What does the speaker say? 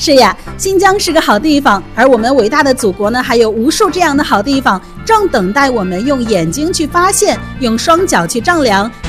是呀，新疆是个好地方，而我们伟大的祖国呢，还有无数这样的好地方，正等待我们用眼睛去发现，用双脚去丈量，